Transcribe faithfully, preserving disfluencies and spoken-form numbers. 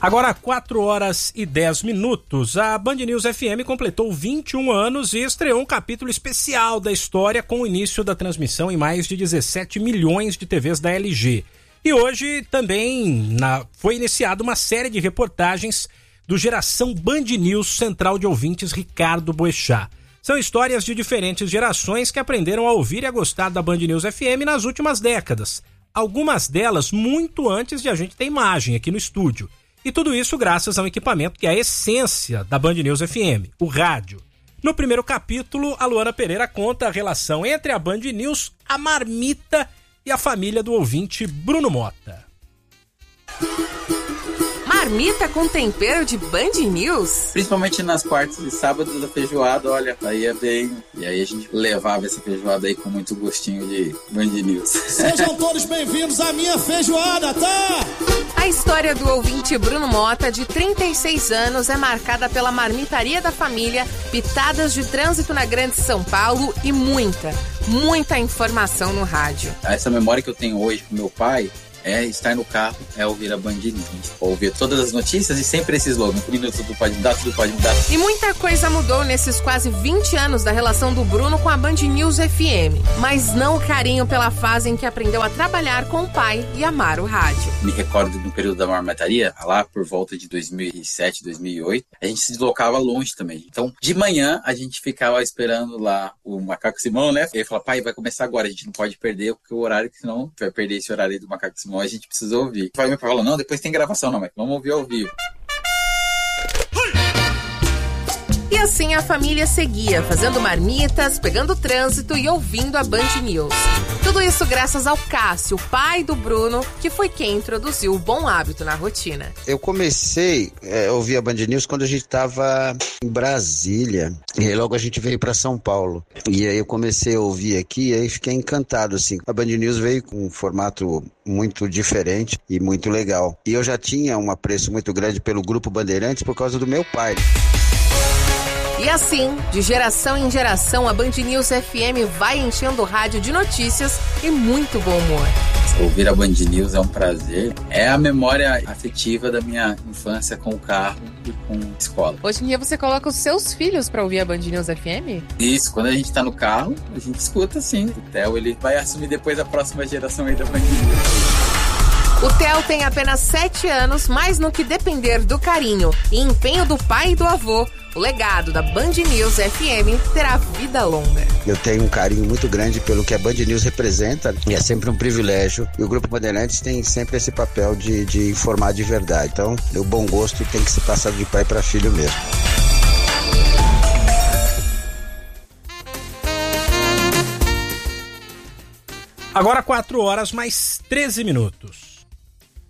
Agora, quatro horas e dez minutos, a Band News F M completou vinte e um anos e estreou um capítulo especial da história com o início da transmissão em mais de dezessete milhões de T Vs da L G. E hoje também na, foi iniciada uma série de reportagens do Geração Band News Central de Ouvintes Ricardo Boechat. São histórias de diferentes gerações que aprenderam a ouvir e a gostar da Band News F M nas últimas décadas. Algumas delas muito antes de a gente ter imagem aqui no estúdio. E tudo isso graças a um equipamento que é a essência da Band News F M, o rádio. No primeiro capítulo, a Luana Pereira conta a relação entre a Band News, a marmita e a família do ouvinte Bruno Mota. Marmita com tempero de Band News? Principalmente nas quartas e sábados da feijoada, olha, aí é bem... E aí a gente levava essa feijoada aí com muito gostinho de Band News. Sejam todos bem-vindos à minha feijoada, tá? A história do ouvinte Bruno Mota, de trinta e seis anos, é marcada pela marmitaria da família, pitadas de trânsito na Grande São Paulo e muita, muita informação no rádio. Essa memória que eu tenho hoje com meu pai é estar no carro, é ouvir a Band News. A gente ouvir todas as notícias e sempre esse slogan: minutos tudo pode mudar, tudo pode mudar. E muita coisa mudou nesses quase vinte anos da relação do Bruno com a Band News F M. Mas não o carinho pela fase em que aprendeu a trabalhar com o pai e amar o rádio. Me recordo no período da marmitaria, lá por volta de dois mil e sete, dois mil e oito, a gente se deslocava longe também. Então, de manhã, a gente ficava esperando lá o Macaco Simão, né? Ele falava: pai, vai começar agora, a gente não pode perder porque o horário, que senão vai perder esse horário aí do Macaco Simão, a gente precisa ouvir. O pai me falou: não, depois tem gravação, não, mas vamos ouvir ao vivo. E assim a família seguia, fazendo marmitas, pegando trânsito e ouvindo a Band News. Tudo isso graças ao Cássio, pai do Bruno, que foi quem introduziu o bom hábito na rotina. Eu comecei é, a ouvir a Band News quando a gente estava em Brasília. E aí logo a gente veio para São Paulo. E aí eu comecei a ouvir aqui e aí fiquei encantado, assim. A Band News veio com um formato muito diferente e muito legal. E eu já tinha um apreço muito grande pelo Grupo Bandeirantes por causa do meu pai. E assim, de geração em geração, a Band News F M vai enchendo o rádio de notícias e muito bom humor. Ouvir a Band News é um prazer. É a memória afetiva da minha infância com o carro e com a escola. Hoje em dia você coloca os seus filhos pra ouvir a Band News F M? Isso, quando a gente tá no carro, a gente escuta sim. O Theo, ele vai assumir depois a próxima geração aí da Band News. O Theo tem apenas sete anos, mas no que depender do carinho e empenho do pai e do avô, o legado da Band News F M terá vida longa. Eu tenho um carinho muito grande pelo que a Band News representa e é sempre um privilégio. E o Grupo Bandeirantes tem sempre esse papel de, de informar de verdade. Então, o bom gosto tem que se passar de pai para filho mesmo. Agora quatro horas mais treze minutos.